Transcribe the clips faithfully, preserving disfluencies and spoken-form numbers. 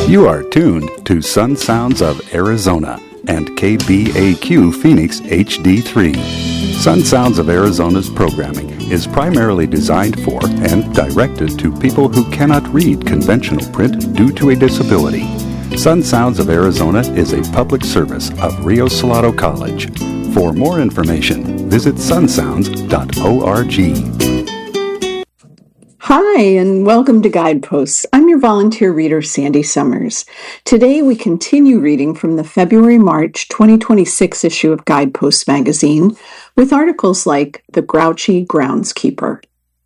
You are tuned to Sun Sounds of Arizona and K B A Q Phoenix H D three. Sun Sounds of Arizona's programming is primarily designed for and directed to people who cannot read conventional print due to a disability. Sun Sounds of Arizona is a public service of Rio Salado College. For more information, visit sun sounds dot org. Hi, and welcome to Guideposts. I'm your volunteer reader, Sandy Summers. Today we continue reading from the February-March twenty twenty-six issue of Guideposts magazine with articles like The Grouchy Groundskeeper.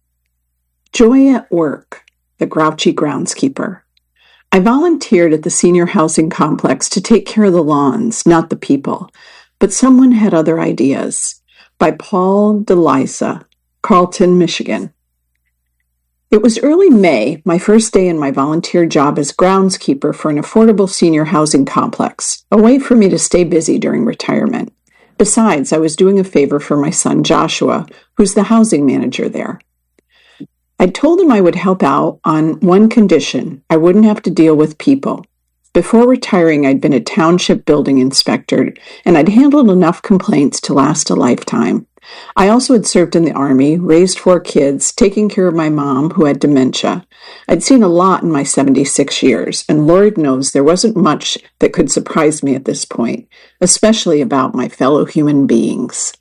Joy at Work, The Grouchy Groundskeeper. I volunteered at the senior housing complex to take care of the lawns, not the people, but someone had other ideas. By Paul DeLisa, Carlton, Michigan. It was early May, my first day in my volunteer job as groundskeeper for an affordable senior housing complex, a way for me to stay busy during retirement. Besides, I was doing a favor for my son Joshua, who's the housing manager there. I told him I would help out on one condition: I wouldn't have to deal with people. Before retiring, I'd been a township building inspector, and I'd handled enough complaints to last a lifetime. I also had served in the Army, raised four kids, taking care of my mom, who had dementia. I'd seen a lot in my seventy-six years, and Lord knows there wasn't much that could surprise me at this point, especially about my fellow human beings.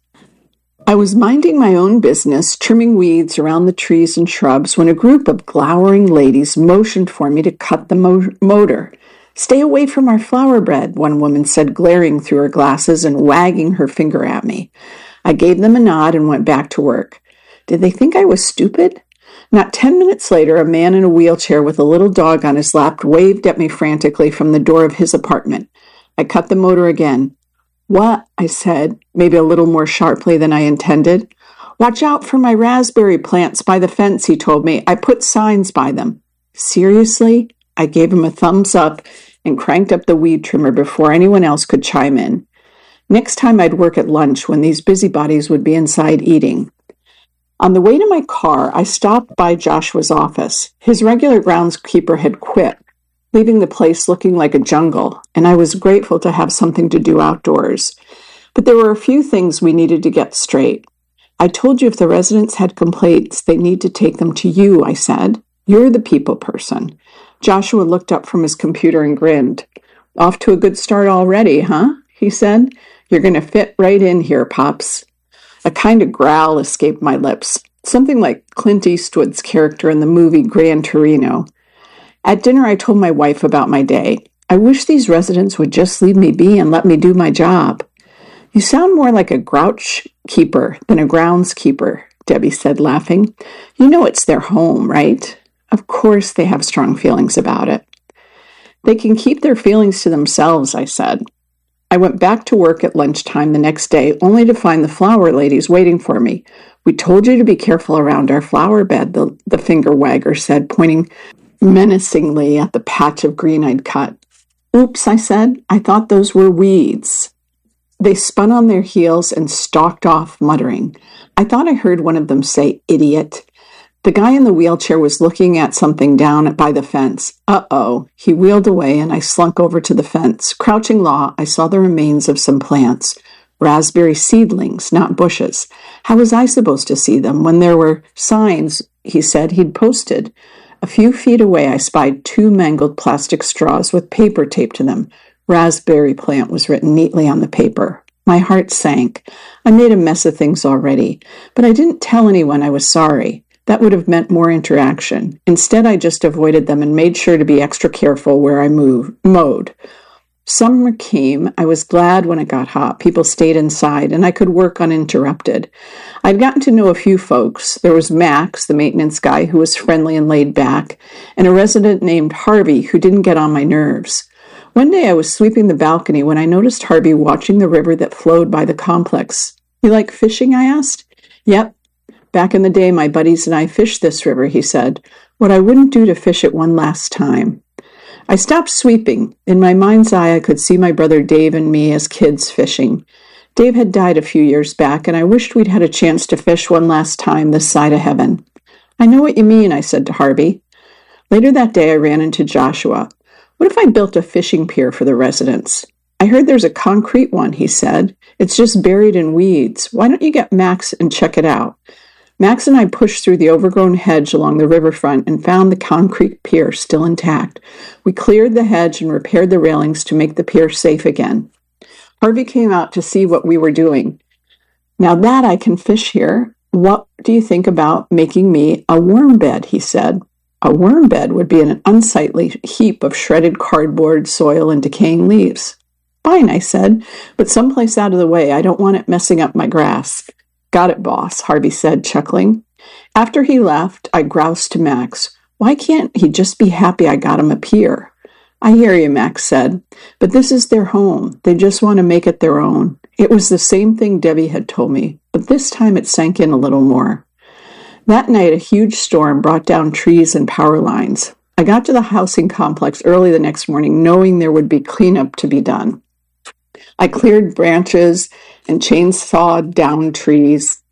I was minding my own business, trimming weeds around the trees and shrubs, when a group of glowering ladies motioned for me to cut the mo- motor. "Stay away from our flower bed," one woman said, glaring through her glasses and wagging her finger at me. I gave them a nod and went back to work. Did they think I was stupid? Not ten minutes later, a man in a wheelchair with a little dog on his lap waved at me frantically from the door of his apartment. I cut the motor again. "What?" I said, maybe a little more sharply than I intended. "Watch out for my raspberry plants by the fence," he told me. "I put signs by them." "Seriously?" I gave him a thumbs up and cranked up the weed trimmer before anyone else could chime in. Next time I'd work at lunch when these busybodies would be inside eating. On the way to my car, I stopped by Joshua's office. His regular groundskeeper had quit, leaving the place looking like a jungle, and I was grateful to have something to do outdoors. But there were a few things we needed to get straight. "I told you if the residents had complaints, they need to take them to you," I said. "You're the people person." Joshua looked up from his computer and grinned. "Off to a good start already, huh?" he said. "You're going to fit right in here, Pops." A kind of growl escaped my lips, something like Clint Eastwood's character in the movie Gran Torino. At dinner, I told my wife about my day. "I wish these residents would just leave me be and let me do my job." "You sound more like a grouch keeper than a groundskeeper," Debbie said, laughing. "You know it's their home, right?" "Of course they have strong feelings about it." "They can keep their feelings to themselves," I said. I went back to work at lunchtime the next day, only to find the flower ladies waiting for me. "We told you to be careful around our flower bed," the, the finger wagger said, pointing menacingly at the patch of green I'd cut. "Oops," I said. "I thought those were weeds." They spun on their heels and stalked off, muttering. I thought I heard one of them say, "Idiot." The guy in the wheelchair was looking at something down by the fence. Uh-oh. He wheeled away, and I slunk over to the fence. Crouching low, I saw the remains of some plants. Raspberry seedlings, not bushes. How was I supposed to see them when there were signs, he said, he'd posted? A few feet away, I spied two mangled plastic straws with paper taped to them. "Raspberry plant" was written neatly on the paper. My heart sank. I made a mess of things already, but I didn't tell anyone I was sorry. That would have meant more interaction. Instead, I just avoided them and made sure to be extra careful where I moved, mowed. Summer came. I was glad when it got hot. People stayed inside, and I could work uninterrupted. I'd gotten to know a few folks. There was Max, the maintenance guy, who was friendly and laid back, and a resident named Harvey, who didn't get on my nerves. One day I was sweeping the balcony when I noticed Harvey watching the river that flowed by the complex. "You like fishing?" I asked. "Yep. Back in the day, my buddies and I fished this river," he said. "What I wouldn't do to fish it one last time." I stopped sweeping. In my mind's eye, I could see my brother Dave and me as kids fishing. Dave had died a few years back, and I wished we'd had a chance to fish one last time this side of heaven. "I know what you mean," I said to Harvey. Later that day, I ran into Joshua. What if I built a fishing pier for the residents? I heard there's a concrete one, he said. It's just buried in weeds. Why don't you get Max and check it out? Max and I pushed through the overgrown hedge along the riverfront and found the concrete pier still intact. We cleared the hedge and repaired the railings to make the pier safe again. Harvey came out to see what we were doing. Now that I can fish here, what do you think about making me a worm bed, he said. A worm bed would be an unsightly heap of shredded cardboard, soil, and decaying leaves. Fine, I said, but someplace out of the way. I don't want it messing up my grass. Got it, boss, Harvey said, chuckling. After he left, I groused to Max. Why can't he just be happy I got him a pier? I hear you, Max said, but this is their home. They just want to make it their own. It was the same thing Debbie had told me, but this time it sank in a little more. That night, a huge storm brought down trees and power lines. I got to the housing complex early the next morning, knowing there would be cleanup to be done. I cleared branches and chainsawed down trees.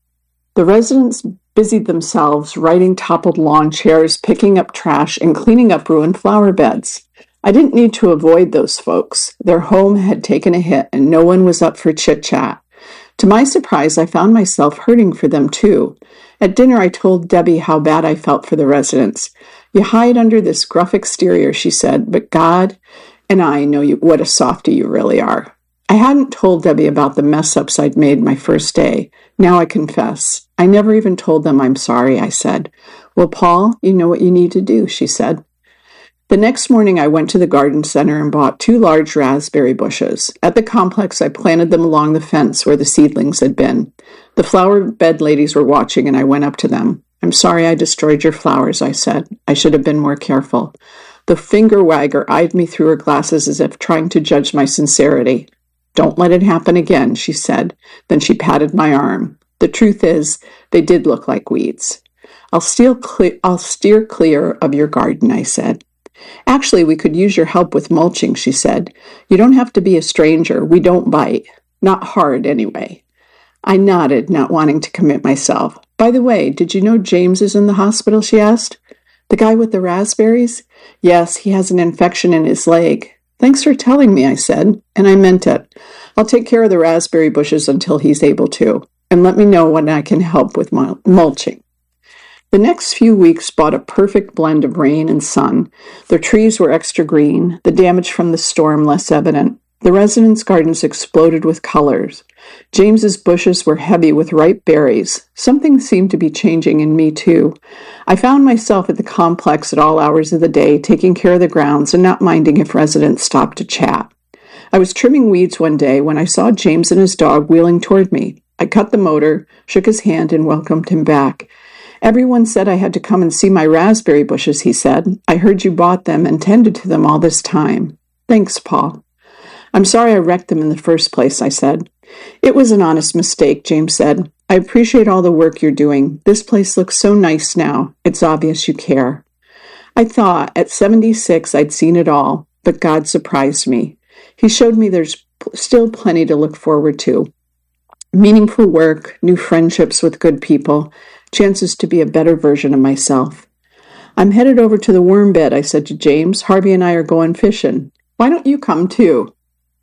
The residents busied themselves righting toppled lawn chairs, picking up trash, and cleaning up ruined flower beds. I didn't need to avoid those folks. Their home had taken a hit, and no one was up for chit-chat. To my surprise, I found myself hurting for them, too. At dinner, I told Debbie how bad I felt for the residents. You hide under this gruff exterior, she said, but God and I know you, what a softie you really are. I hadn't told Debbie about the mess-ups I'd made my first day. Now I confess. I never even told them I'm sorry, I said. Well, Paul, you know what you need to do, she said. The next morning, I went to the garden center and bought two large raspberry bushes. At the complex, I planted them along the fence where the seedlings had been. The flower bed ladies were watching, and I went up to them. I'm sorry I destroyed your flowers, I said. I should have been more careful. The finger-wagger eyed me through her glasses as if trying to judge my sincerity. Don't let it happen again, she said. Then she patted my arm. The truth is, they did look like weeds. I'll steer, cle- I'll steer clear of your garden, I said. Actually, we could use your help with mulching, she said. You don't have to be a stranger. We don't bite. Not hard, anyway. I nodded, not wanting to commit myself. By the way, did you know James is in the hospital, she asked. The guy with the raspberries? Yes, he has an infection in his leg. Thanks for telling me, I said, and I meant it. I'll take care of the raspberry bushes until he's able to, and let me know when I can help with mul- mulching. The next few weeks brought a perfect blend of rain and sun. The trees were extra green, the damage from the storm less evident. The residents' gardens exploded with colors. James's bushes were heavy with ripe berries. Something seemed to be changing in me, too. I found myself at the complex at all hours of the day, taking care of the grounds and not minding if residents stopped to chat. I was trimming weeds one day when I saw James and his dog wheeling toward me. I cut the motor, shook his hand, and welcomed him back. Everyone said I had to come and see my raspberry bushes, he said. I heard you bought them and tended to them all this time. Thanks, Paul. I'm sorry I wrecked them in the first place, I said. It was an honest mistake, James said. I appreciate all the work you're doing. This place looks so nice now. It's obvious you care. I thought at seventy-six I'd seen it all, but God surprised me. He showed me there's still plenty to look forward to. Meaningful work, new friendships with good people, chances to be a better version of myself. I'm headed over to the worm bed, I said to James. Harvey and I are going fishing. Why don't you come too?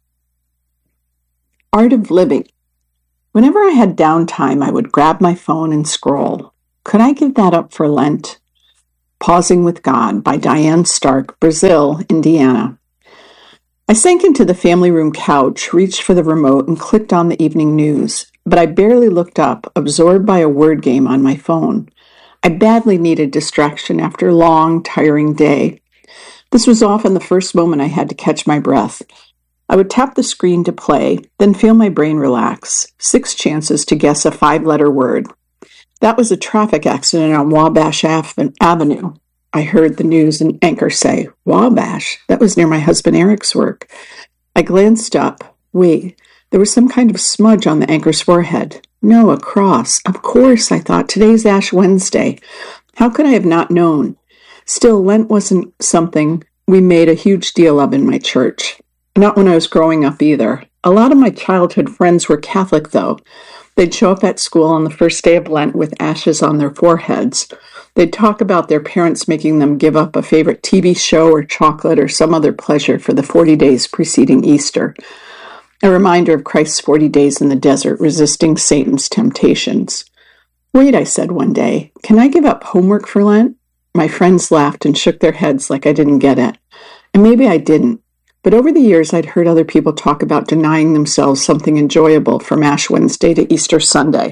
Art of living. Whenever I had downtime, I would grab my phone and scroll. Could I give that up for Lent? Pausing with God by Diane Stark, Brazil, Indiana. I sank into the family room couch, reached for the remote, and clicked on the evening news. But I barely looked up, absorbed by a word game on my phone. I badly needed distraction after a long, tiring day. This was often the first moment I had to catch my breath. I would tap the screen to play, then feel my brain relax. Six chances to guess a five-letter word. That was a traffic accident on Wabash Avenue. I heard the news anchor say, Wabash? That was near my husband Eric's work. I glanced up. Wait, there was some kind of smudge on the anchor's forehead. No, a cross. Of course, I thought. Today's Ash Wednesday. How could I have not known? Still, Lent wasn't something we made a huge deal of in my church. Not when I was growing up either. A lot of my childhood friends were Catholic, though. They'd show up at school on the first day of Lent with ashes on their foreheads. They'd talk about their parents making them give up a favorite T V show or chocolate or some other pleasure for the forty days preceding Easter, a reminder of Christ's forty days in the desert resisting Satan's temptations. "Wait," I said one day, "can I give up homework for Lent?" My friends laughed and shook their heads like I didn't get it. And maybe I didn't. But over the years, I'd heard other people talk about denying themselves something enjoyable from Ash Wednesday to Easter Sunday.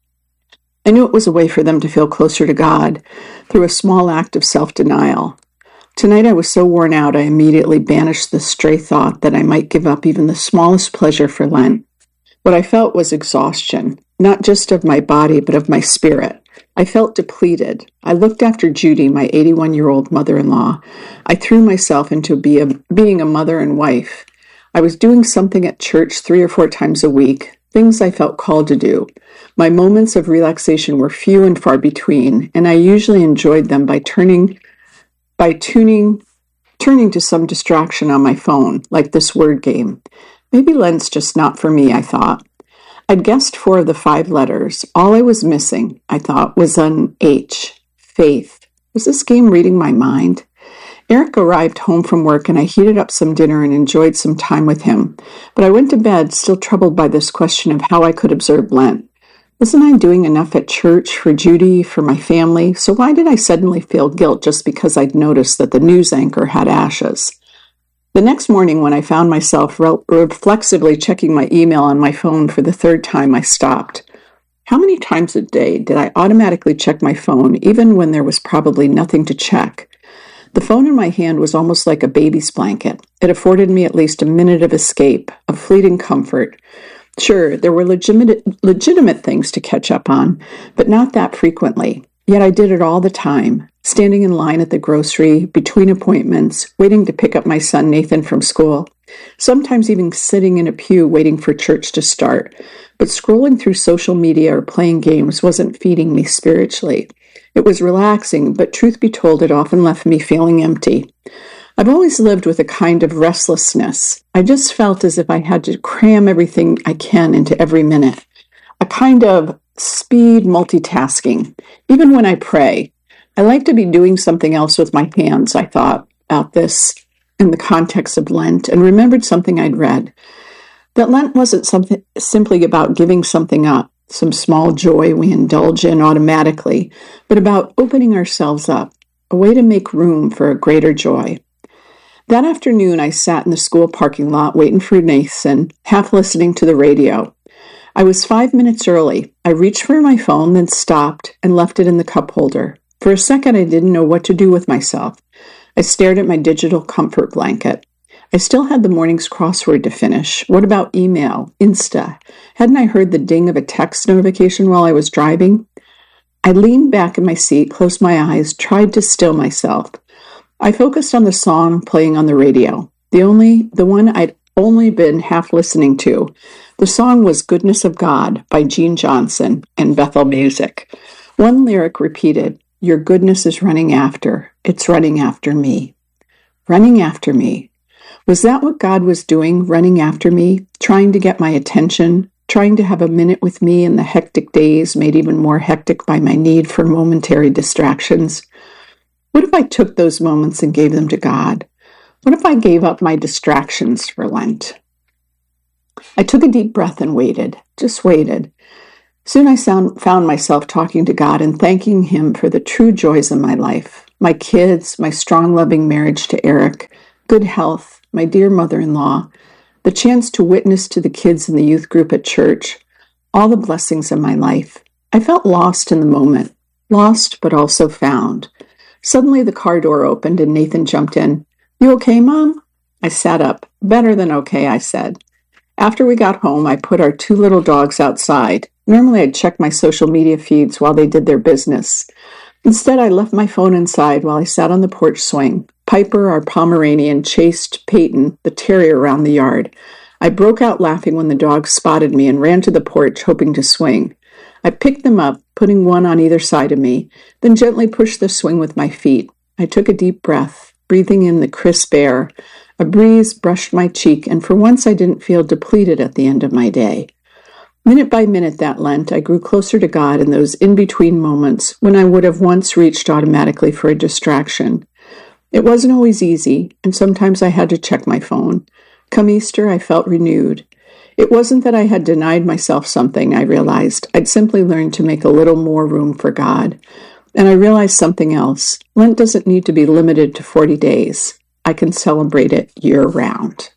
I knew it was a way for them to feel closer to God through a small act of self-denial. Tonight I was so worn out, I immediately banished the stray thought that I might give up even the smallest pleasure for Lent. What I felt was exhaustion, not just of my body, but of my spirit. I felt depleted. I looked after Judy, my eighty-one-year-old mother-in-law. I threw myself into be a, being a mother and wife. I was doing something at church three or four times a week, things I felt called to do. My moments of relaxation were few and far between, and I usually enjoyed them by turning, by tuning, turning to some distraction on my phone, like this word game. Maybe Lent's just not for me, I thought. I'd guessed four of the five letters. All I was missing, I thought, was an H, faith. Was this game reading my mind? Eric arrived home from work and I heated up some dinner and enjoyed some time with him. But I went to bed still troubled by this question of how I could observe Lent. Wasn't I doing enough at church for Judy, for my family? So why did I suddenly feel guilt just because I'd noticed that the news anchor had ashes? The next morning, when I found myself re- reflexively checking my email on my phone for the third time, I stopped. How many times a day did I automatically check my phone, even when there was probably nothing to check? The phone in my hand was almost like a baby's blanket. It afforded me at least a minute of escape, of fleeting comfort. Sure, there were legitimate, legitimate things to catch up on, but not that frequently. Yet I did it all the time, standing in line at the grocery, between appointments, waiting to pick up my son Nathan from school, sometimes even sitting in a pew waiting for church to start. But scrolling through social media or playing games wasn't feeding me spiritually. It was relaxing, but truth be told, it often left me feeling empty. I've always lived with a kind of restlessness. I just felt as if I had to cram everything I can into every minute. A kind of speed multitasking. Even when I pray, I like to be doing something else with my hands. I thought about this in the context of Lent and remembered something I'd read. That Lent wasn't something simply about giving something up, some small joy we indulge in automatically, but about opening ourselves up, a way to make room for a greater joy. That afternoon, I sat in the school parking lot waiting for Nathan, half listening to the radio. I was five minutes early. I reached for my phone, then stopped and left it in the cup holder. For a second, I didn't know what to do with myself. I stared at my digital comfort blanket. I still had the morning's crossword to finish. What about email, Insta? Hadn't I heard the ding of a text notification while I was driving? I leaned back in my seat, closed my eyes, tried to still myself. I focused on the song playing on the radio, the only, the one I'd only been half listening to. The song was Goodness of God by Gene Johnson and Bethel Music. One lyric repeated, "Your goodness is running after, it's running after me." Running after me. Was that what God was doing, running after me, trying to get my attention, trying to have a minute with me in the hectic days made even more hectic by my need for momentary distractions? What if I took those moments and gave them to God? What if I gave up my distractions for Lent? I took a deep breath and waited, just waited. Soon I sound, found myself talking to God and thanking Him for the true joys of my life, my kids, my strong, loving marriage to Eric, good health, my dear mother-in-law, the chance to witness to the kids in the youth group at church, all the blessings of my life. I felt lost in the moment, lost but also found. Suddenly the car door opened and Nathan jumped in. "You okay, Mom?" I sat up. "Better than okay," I said. After we got home, I put our two little dogs outside. Normally I'd check my social media feeds while they did their business. Instead, I left my phone inside while I sat on the porch swing. Piper, our Pomeranian, chased Peyton, the terrier, around the yard. I broke out laughing when the dogs spotted me and ran to the porch, hoping to swing. I picked them up, putting one on either side of me, then gently pushed the swing with my feet. I took a deep breath, breathing in the crisp air. A breeze brushed my cheek, and for once I didn't feel depleted at the end of my day. Minute by minute that Lent, I grew closer to God in those in-between moments when I would have once reached automatically for a distraction. It wasn't always easy, and sometimes I had to check my phone. Come Easter, I felt renewed. It wasn't that I had denied myself something, I realized. I'd simply learned to make a little more room for God. And I realized something else. Lent doesn't need to be limited to forty days. I can celebrate it year-round.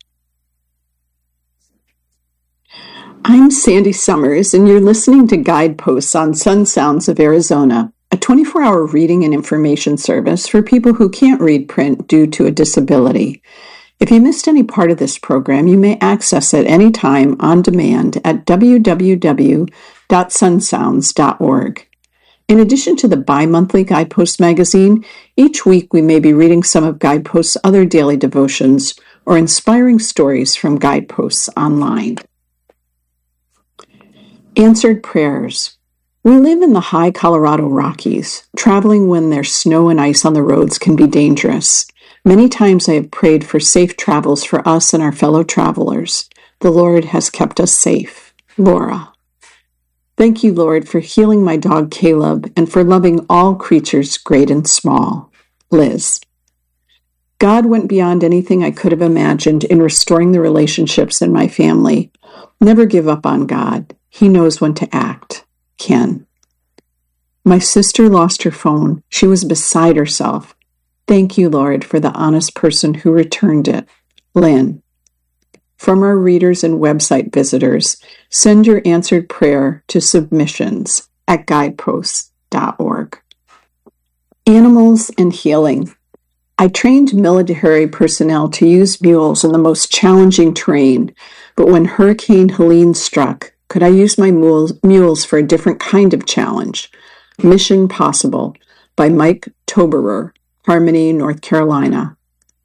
I'm Sandy Summers, and you're listening to Guideposts on Sun Sounds of Arizona, a twenty-four hour reading and information service for people who can't read print due to a disability. If you missed any part of this program, you may access it anytime on demand at w w w dot sun sounds dot org. In addition to the bi-monthly Guidepost magazine, each week we may be reading some of Guidepost's other daily devotions or inspiring stories from Guideposts online. Answered Prayers. We live in the high Colorado Rockies. Traveling when there's snow and ice on the roads can be dangerous. Many times I have prayed for safe travels for us and our fellow travelers. The Lord has kept us safe. Laura. Thank you, Lord, for healing my dog Caleb and for loving all creatures, great and small. Liz. God went beyond anything I could have imagined in restoring the relationships in my family. Never give up on God. He knows when to act. Ken. My sister lost her phone. She was beside herself. Thank you, Lord, for the honest person who returned it. Lynn. From our readers and website visitors, send your answered prayer to submissions at guideposts dot org. Animals and healing. I trained military personnel to use mules in the most challenging terrain, but when Hurricane Helene struck, could I use my mules, mules for a different kind of challenge? Mission Possible by Mike Toberer, Harmony, North Carolina.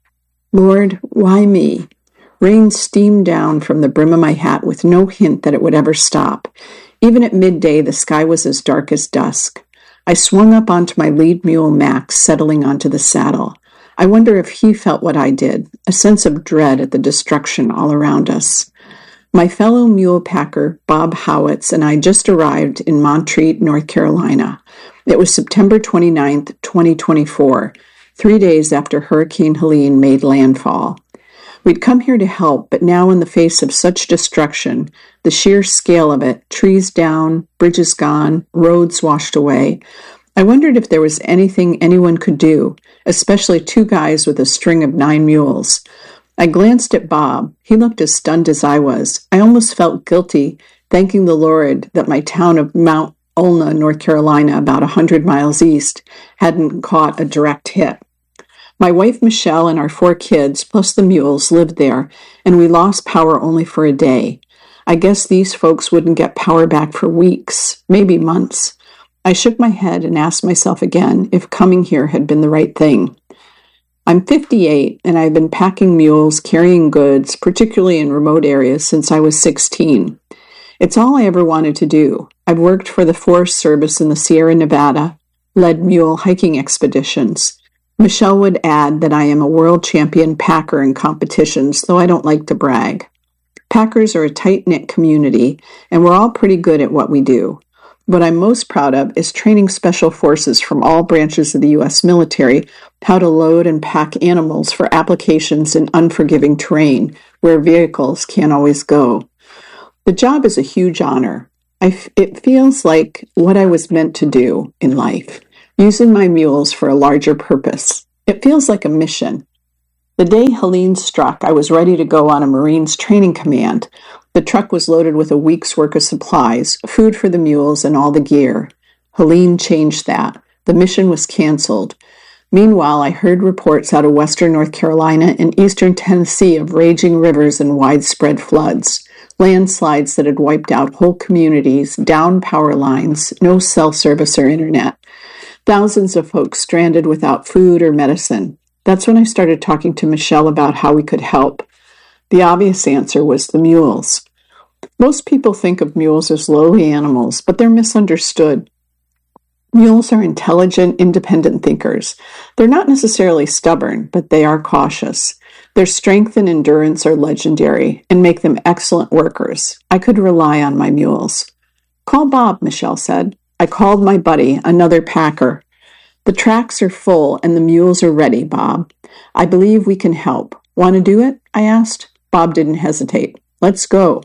Lord, why me? Rain steamed down from the brim of my hat with no hint that it would ever stop. Even at midday, the sky was as dark as dusk. I swung up onto my lead mule, Max, settling onto the saddle. I wonder if he felt what I did, a sense of dread at the destruction all around us. My fellow mule packer, Bob Howitz, and I just arrived in Montreat, North Carolina. It was September twenty-ninth, twenty twenty-four, three days after Hurricane Helene made landfall. We'd come here to help, but now in the face of such destruction, the sheer scale of it, trees down, bridges gone, roads washed away, I wondered if there was anything anyone could do, especially two guys with a string of nine mules. I glanced at Bob. He looked as stunned as I was. I almost felt guilty, thanking the Lord that my town of Mount Olna, North Carolina, about a hundred miles east, hadn't caught a direct hit. My wife Michelle and our four kids, plus the mules, lived there, and we lost power only for a day. I guess these folks wouldn't get power back for weeks, maybe months. I shook my head and asked myself again if coming here had been the right thing. I'm fifty-eight, and I've been packing mules, carrying goods, particularly in remote areas, since I was sixteen. It's all I ever wanted to do. I've worked for the Forest Service in the Sierra Nevada, led mule hiking expeditions. Michelle would add that I am a world champion packer in competitions, though I don't like to brag. Packers are a tight-knit community, and we're all pretty good at what we do. What I'm most proud of is training special forces from all branches of the U S military how to load and pack animals for applications in unforgiving terrain where vehicles can't always go. The job is a huge honor. I f- it feels like what I was meant to do in life, using my mules for a larger purpose. It feels like a mission. The day Helene struck, I was ready to go on a Marines training command. The truck was loaded with a week's work of supplies, food for the mules, and all the gear. Helene changed that. The mission was canceled. Meanwhile, I heard reports out of western North Carolina and eastern Tennessee of raging rivers and widespread floods, landslides that had wiped out whole communities, downed power lines, no cell service or internet. Thousands of folks stranded without food or medicine. That's when I started talking to Michelle about how we could help. The obvious answer was the mules. Most people think of mules as lowly animals, but they're misunderstood. Mules are intelligent, independent thinkers. They're not necessarily stubborn, but they are cautious. Their strength and endurance are legendary and make them excellent workers. I could rely on my mules. Call Bob, Michelle said. I called my buddy, another packer. The tracks are full and the mules are ready, Bob. I believe we can help. Want to do it? I asked. Bob didn't hesitate. Let's go.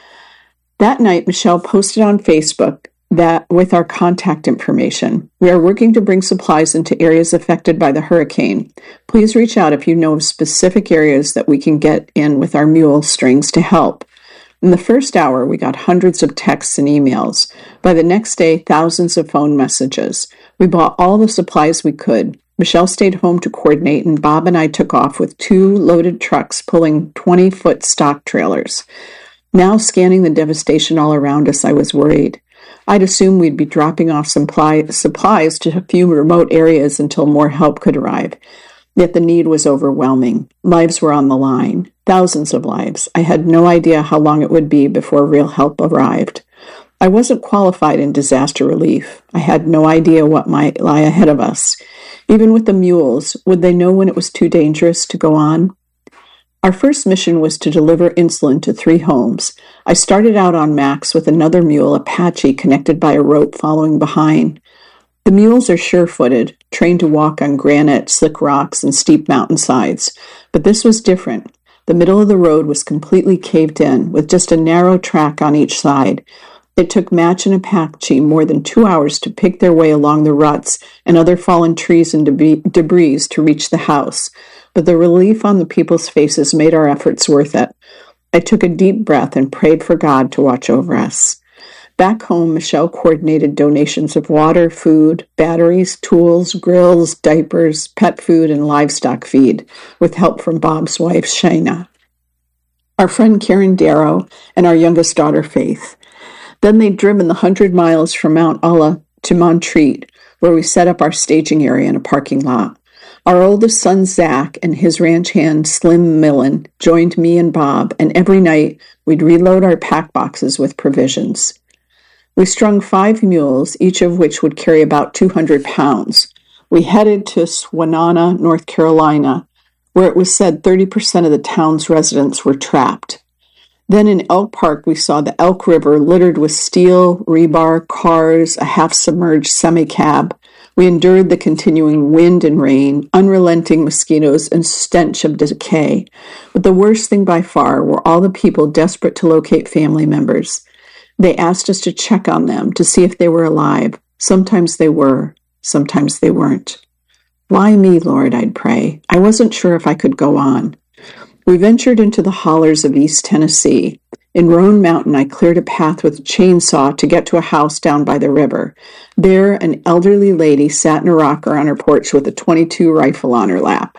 That night, Michelle posted on Facebook that with our contact information. We are working to bring supplies into areas affected by the hurricane. Please reach out if you know of specific areas that we can get in with our mule strings to help. In the first hour, we got hundreds of texts and emails. By the next day, thousands of phone messages. We bought all the supplies we could. Michelle stayed home to coordinate, and Bob and I took off with two loaded trucks pulling twenty-foot stock trailers. Now, scanning the devastation all around us, I was worried. I'd assumed we'd be dropping off supply, supplies to a few remote areas until more help could arrive. Yet the need was overwhelming. Lives were on the line. Thousands of lives. I had no idea how long it would be before real help arrived. I wasn't qualified in disaster relief. I had no idea what might lie ahead of us. Even with the mules, would they know when it was too dangerous to go on? Our first mission was to deliver insulin to three homes. I started out on Max with another mule, Apache, connected by a rope following behind. The mules are sure-footed, trained to walk on granite, slick rocks, and steep mountainsides. But this was different. The middle of the road was completely caved in, with just a narrow track on each side. It took Match and Apache more than two hours to pick their way along the ruts and other fallen trees and deb- debris to reach the house. But the relief on the people's faces made our efforts worth it. I took a deep breath and prayed for God to watch over us. Back home, Michelle coordinated donations of water, food, batteries, tools, grills, diapers, pet food, and livestock feed, with help from Bob's wife, Shayna, our friend Karen Darrow, and our youngest daughter, Faith. Then they'd driven the hundred miles from Mount Ulla to Montreat, where we set up our staging area in a parking lot. Our oldest son, Zach, and his ranch hand, Slim Millen, joined me and Bob, and every night we'd reload our pack boxes with provisions. We strung five mules, each of which would carry about two hundred pounds. We headed to Swannanoa, North Carolina, where it was said thirty percent of the town's residents were trapped. Then in Elk Park, we saw the Elk River littered with steel, rebar, cars, a half-submerged semi-cab. We endured the continuing wind and rain, unrelenting mosquitoes, and stench of decay. But the worst thing by far were all the people desperate to locate family members. They asked us to check on them to see if they were alive. Sometimes they were, sometimes they weren't. Why me, Lord, I'd pray. I wasn't sure if I could go on. We ventured into the hollers of East Tennessee. In Roan Mountain, I cleared a path with a chainsaw to get to a house down by the river. There, an elderly lady sat in a rocker on her porch with a twenty-two rifle on her lap.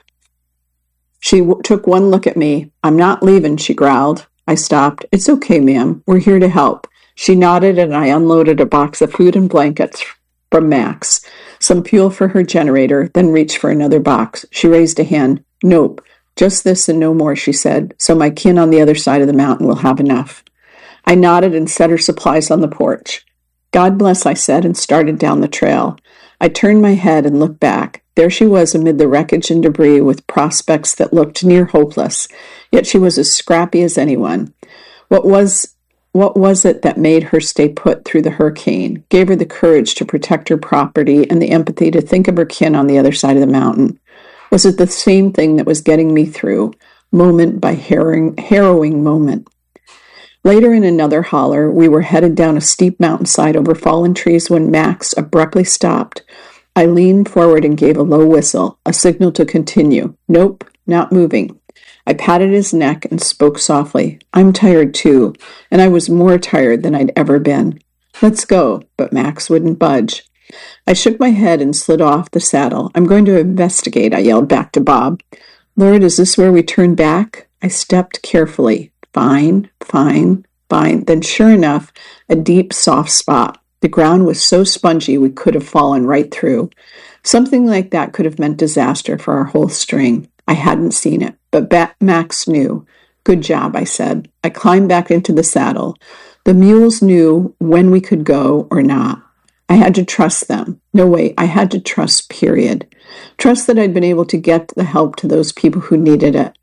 She w- took one look at me. I'm not leaving, she growled. I stopped. It's okay, ma'am. We're here to help. She nodded, and I unloaded a box of food and blankets from Max, some fuel for her generator, then reached for another box. She raised a hand. Nope. Just this and no more, she said, so my kin on the other side of the mountain will have enough. I nodded and set her supplies on the porch. God bless, I said, and started down the trail. I turned my head and looked back. There she was amid the wreckage and debris with prospects that looked near hopeless, yet she was as scrappy as anyone. What was, what was it that made her stay put through the hurricane, gave her the courage to protect her property and the empathy to think of her kin on the other side of the mountain? Was it the same thing that was getting me through, moment by harrowing, harrowing moment? Later in another holler, we were headed down a steep mountainside over fallen trees when Max abruptly stopped. I leaned forward and gave a low whistle, a signal to continue. Nope, not moving. I patted his neck and spoke softly. I'm tired too, and I was more tired than I'd ever been. Let's go, but Max wouldn't budge. I shook my head and slid off the saddle. I'm going to investigate, I yelled back to Bob. Lord, is this where we turn back? I stepped carefully. Fine, fine, fine. Then sure enough, a deep, soft spot. The ground was so spongy we could have fallen right through. Something like that could have meant disaster for our whole string. I hadn't seen it, but ba- Max knew. Good job, I said. I climbed back into the saddle. The mules knew when we could go or not. I had to trust them. No, wait, I had to trust, period. Trust that I'd been able to get the help to those people who needed it.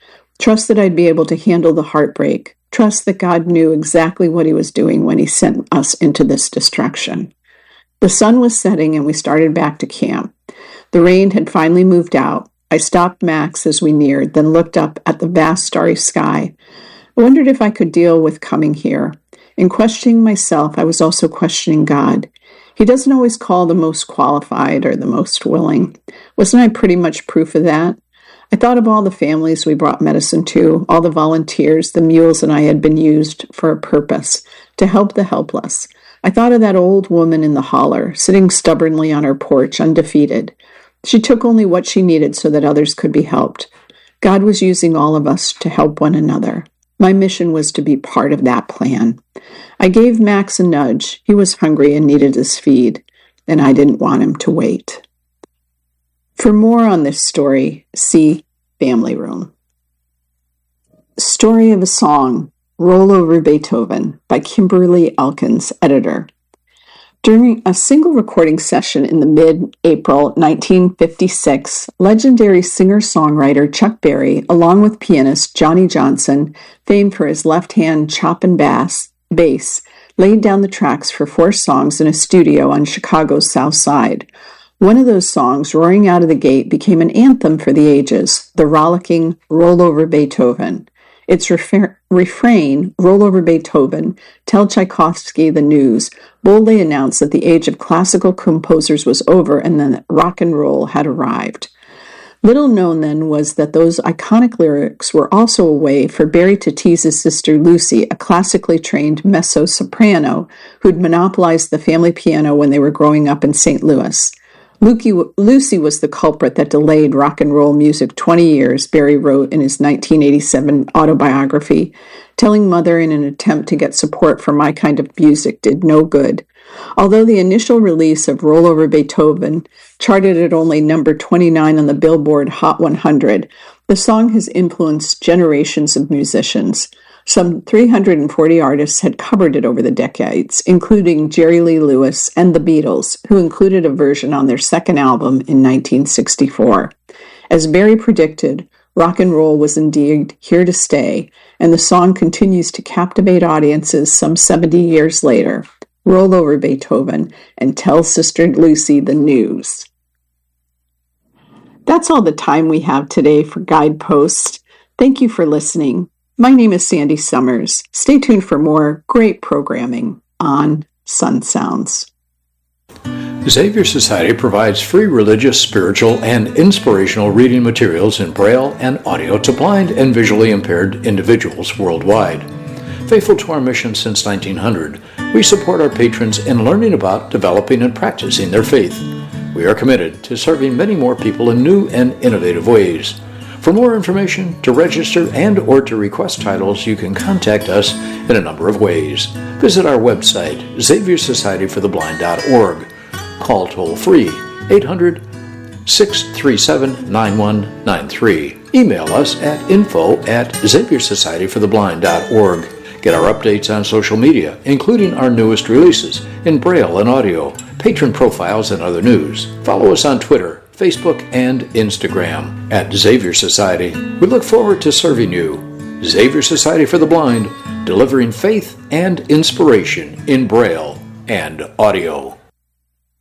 Trust that I'd be able to handle the heartbreak. Trust that God knew exactly what he was doing when he sent us into this destruction. The sun was setting and we started back to camp. The rain had finally moved out. I stopped Max as we neared, then looked up at the vast starry sky. I wondered if I could deal with coming here. In questioning myself, I was also questioning God. He doesn't always call the most qualified or the most willing. Wasn't I pretty much proof of that? I thought of all the families we brought medicine to, all the volunteers, the mules and I had been used for a purpose, to help the helpless. I thought of that old woman in the holler, sitting stubbornly on her porch, undefeated. She took only what she needed so that others could be helped. God was using all of us to help one another. My mission was to be part of that plan. I gave Max a nudge. He was hungry and needed his feed, and I didn't want him to wait. For more on this story, see Family Room. Story of a Song, Roll Over Beethoven, by Kimberly Elkins, editor. During a single recording session in the mid-April nineteen fifty-six, legendary singer-songwriter Chuck Berry, along with pianist Johnny Johnson, famed for his left-hand chop and bass, bass, laid down the tracks for four songs in a studio on Chicago's South Side. One of those songs, roaring out of the gate, became an anthem for the ages, the rollicking Roll Over Beethoven. Its refer- refrain, Roll Over Beethoven, Tell Tchaikovsky the News, boldly announced that the age of classical composers was over and that rock and roll had arrived. Little known then was that those iconic lyrics were also a way for Berry to tease his sister Lucy, a classically trained mezzo-soprano who'd monopolized the family piano when they were growing up in Saint Louis. Lucy was the culprit that delayed rock and roll music twenty years, Berry wrote in his nineteen eighty-seven autobiography. Telling Mother in an attempt to get support for my kind of music did no good. Although the initial release of Roll Over Beethoven charted at only number twenty-nine on the Billboard Hot one hundred, the song has influenced generations of musicians. Some three hundred forty artists had covered it over the decades, including Jerry Lee Lewis and the Beatles, who included a version on their second album in nineteen sixty-four. As Berry predicted, rock and roll was indeed here to stay, and the song continues to captivate audiences some seventy years later. Roll Over Beethoven and Tell Sister Lucy the News. That's all the time we have today for Guidepost. Thank you for listening. My name is Sandy Summers. Stay tuned for more great programming on Sun Sounds. Xavier Society provides free religious, spiritual, and inspirational reading materials in Braille and audio to blind and visually impaired individuals worldwide. Faithful to our mission since nineteen hundred, we support our patrons in learning about, developing, and practicing their faith. We are committed to serving many more people in new and innovative ways. For more information, to register, and or to request titles, you can contact us in a number of ways. Visit our website, xavier society for the blind dot org. Call toll-free eight hundred, six three seven, nine one nine three. Email us at info at xavier society for the blind dot org. Get our updates on social media, including our newest releases in Braille and audio, patron profiles, and other news. Follow us on Twitter, Facebook, and Instagram at Xavier Society. We look forward to serving you. Xavier Society for the Blind, delivering faith and inspiration in Braille and audio.